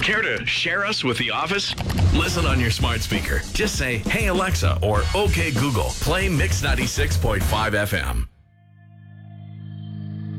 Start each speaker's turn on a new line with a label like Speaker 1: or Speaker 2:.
Speaker 1: Care to share us with the office? Listen on your smart speaker. Just say, "Hey Alexa," or "Okay Google, play Mix 96.5 FM."